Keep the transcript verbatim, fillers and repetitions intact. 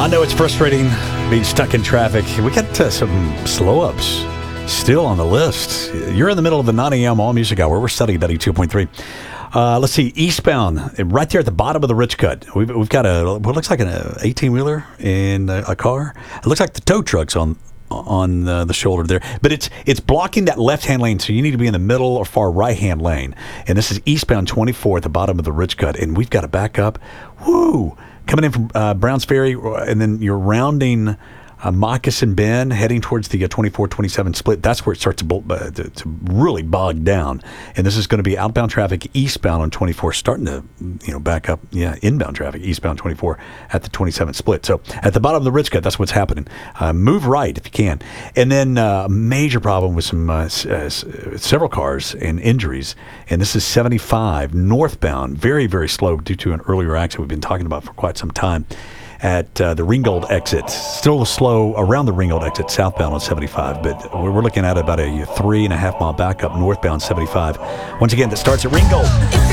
I know it's frustrating being stuck in traffic. We got uh, some slow ups still on the list. You're in the middle of the nine a.m. All Music Hour. We're studying ninety-two point three. Uh, let's see, eastbound, right there at the bottom of the Rich Cut. We've, we've got a what looks like an eighteen-wheeler in a, a car. It looks like the tow truck's on on uh, the shoulder there, but it's it's blocking that left-hand lane, so you need to be in the middle or far right-hand lane. And this is eastbound twenty-four at the bottom of the Rich Cut, and we've got to back up. Woo! Coming in from uh, Browns Ferry, and then you're rounding uh, Moccasin Bend, heading towards the uh, twenty-four twenty-seven split. That's where it starts to, bol- uh, to, to really bog down. And this is going to be outbound traffic eastbound on twenty-four, starting to you know back up. Yeah, inbound traffic eastbound twenty-four at the twenty-seven split. So at the bottom of the Rich Cut, that's what's happening. Uh, move right if you can. And then uh, a major problem with some uh, s- uh, several cars and injuries. And this is seventy-five northbound, very, very slow due to an earlier accident we've been talking about for quite some time at uh, the Ringgold exit. Still slow around the Ringgold exit southbound on seventy-five, but we're, we're looking at about a three and a half mile backup northbound seventy-five. Once again, that starts at Ringgold.